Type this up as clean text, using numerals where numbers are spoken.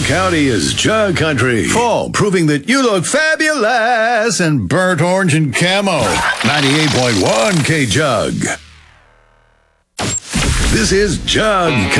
County is Jug Country. Fall, proving that you look fabulous in burnt orange and camo. 98.1 K Jug. This is Jug